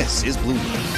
This is Bloomberg.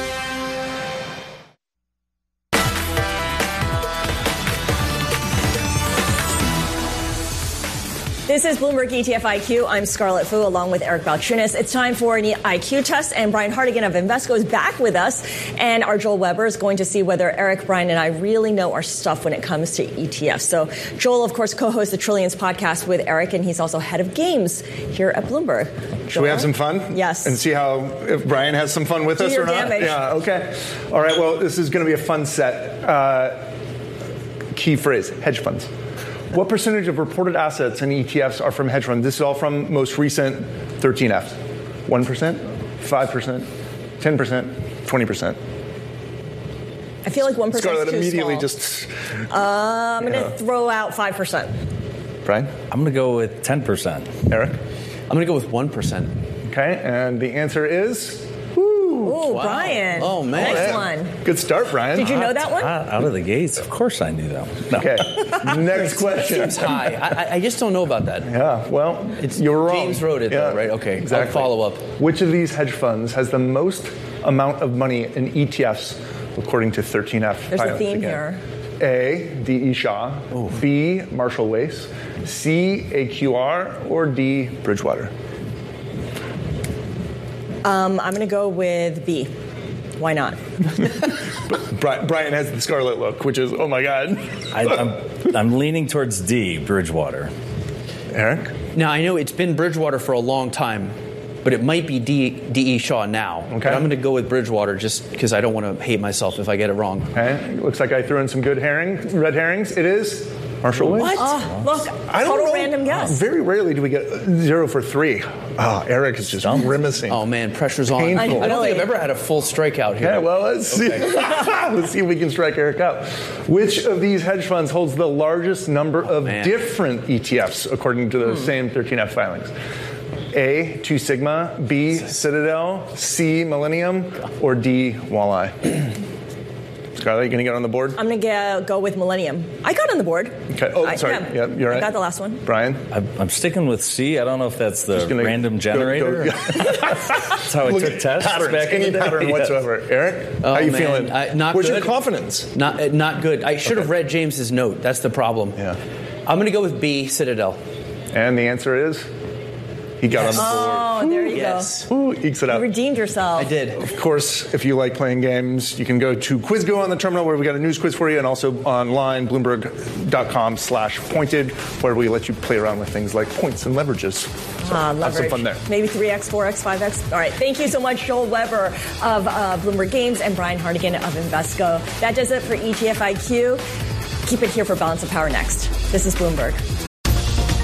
This is Bloomberg ETF IQ. I'm Scarlett Fu along with Eric Balchunas. It's time for an IQ test, and Brian Hardigan of Invesco is back with us. And our Joel Weber is going to see whether Eric, Brian, and I really know our stuff when it comes to ETFs. So Joel, of course, co-hosts the Trillions podcast with Eric, and he's also head of games here at Bloomberg. Should we have some fun? Yes. And see if Brian has some fun with us or not? Damage. Yeah, okay. All right, well, this is going to be a fun set. Key phrase, hedge funds. What percentage of reported assets in ETFs are from hedge funds? This is all from most recent 13Fs. 1%, 5%, 10%, 20%. I feel like 1% Scarlett is too immediately small. just... I'm going to throw out 5%. Brian? I'm going to go with 10%. Eric? I'm going to go with 1%. Okay, and the answer is... Ooh, wow. Brian. Oh, man. Next one. Good start, Brian. Did you know that one? Out of the gates. Of course I knew that one. No. Okay, next question. Seems high. I just don't know about that. Yeah, well, you're wrong. James wrote it, though, right? Okay, exactly. I'll follow up. Which of these hedge funds has the most amount of money in ETFs according to 13F? There's a theme here. A, D.E. Shaw. Ooh. B, Marshall Wace. C, AQR. Or D, Bridgewater. I'm going to go with B. Why not? Brian has the Scarlet look, which is, oh my God. I'm leaning towards D, Bridgewater. Eric? Now, I know it's been Bridgewater for a long time, but it might be D.E. Shaw now. Okay. But I'm going to go with Bridgewater just because I don't want to hate myself if I get it wrong. Okay. Looks like I threw in some good red herrings. It is Marshall Wace. What? Oh, look, total random guess. Very rarely do we get 0 for 3. Oh, Eric is just grimacing. Oh, man, pressure's on. Painful. I don't think I've ever had a full strikeout here. Okay, well, let's see. Let's see if we can strike Eric out. Which of these hedge funds holds the largest number of different ETFs, according to the same 13F filings? A, Two Sigma, B, Citadel, C, Millennium, or D, Walleye? Scarlett, you going to get on the board? I'm going to go with Millennium. I got on the board. Okay. Oh, sorry. Yeah, you're right. I got the last one. Brian? I'm sticking with C. I don't know if that's the random generator. That's how I took tests back in the day. Pattern whatsoever. Eric, how you feeling? Not What's good. your confidence? Not good. I should have read James's note. That's the problem. Yeah. I'm going to go with B, Citadel. And the answer is? He got on the board. Oh, there you go. Ooh, ekes it out. You redeemed yourself. I did. Of course, if you like playing games, you can go to Quizgo on the terminal where we got a news quiz for you, and also online, Bloomberg.com/pointed, where we let you play around with things like points and leverages. So have some fun there. Maybe 3x, 4x, 5x. All right. Thank you so much, Joel Weber of Bloomberg Games and Brian Hardigan of Invesco. That does it for ETF IQ. Keep it here for Balance of Power next. This is Bloomberg.